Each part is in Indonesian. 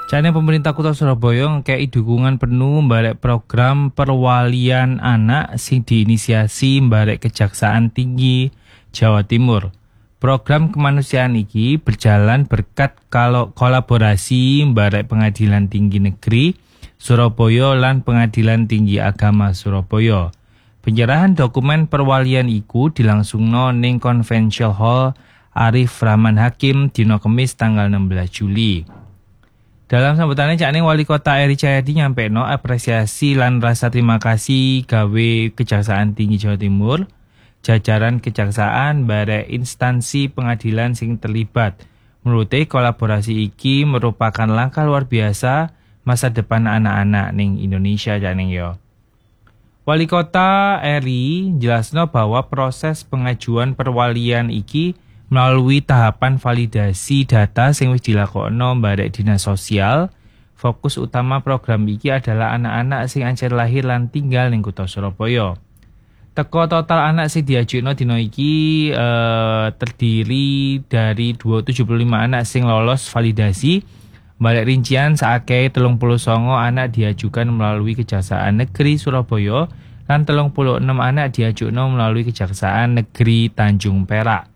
Caranya pemerintah Kota Surabaya ngekei dukungan penuh mbarek program perwalian anak sing diinisiasi mbarek Kejaksaan Tinggi Jawa Timur. Program kemanusiaan iki berjalan berkat kolaborasi mbarek Pengadilan Tinggi Negeri Surabaya lan Pengadilan Tinggi Agama Surabaya. Penyerahan dokumen perwalian iku dilangsungno ning Convention Hall Arif Rahman Hakim dina Kamis tanggal 16 Juli. Dalam sambutannya Cak Ning Wali Kota Eri Cahyadi nyampekno apresiasi lan rasa terima kasih gawe Kejaksaan Tinggi Jawa Timur, jajaran kejaksaan barek instansi pengadilan sing terlibat. Menurutnya kolaborasi iki merupakan langkah luar biasa masa depan anak-anak ning Indonesia Cak Ning yo. Wali Kota Eri jelasno bahwa proses pengajuan perwalian iki melalui tahapan validasi data sing wis dilakokno mbarek Dinas Sosial. Fokus utama program iki adalah anak-anak sing ancen lahir lan tinggal ning Kota Surabaya. Teko total anak sing diajukno dina iki terdiri dari 275 anak sing lolos validasi. Balik rincian saakeh 39 anak diajukan melalui Kejaksaan Negeri Surabaya dan 36 anak diajukno melalui Kejaksaan Negeri Tanjung Perak.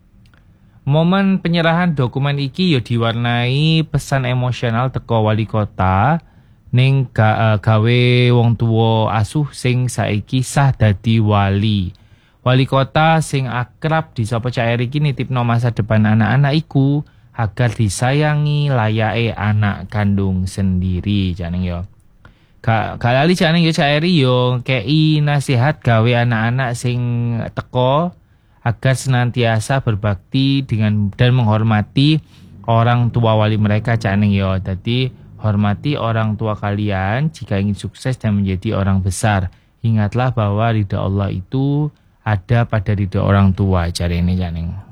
Momen penyerahan dokumen iki yo diwarnai pesan emosional teko wali kota ning gawe wong tuwa asuh sing saiki sah dadi wali. Wali kota sing akrab disapa Cak Eri iki nitipno masa depan anak-anak iku agar disayangi layake anak kandung sendiri Cak Ning yo. Gak lali Cak Ning yo Cak Eri yo kei nasihat gawe anak-anak sing teko agar senantiasa berbakti dengan dan menghormati orang tua wali mereka Cak Ning yo. Jadi hormati orang tua kalian jika ingin sukses dan menjadi orang besar. Ingatlah bahwa ridha Allah itu ada pada ridha orang tua. Cak Ning.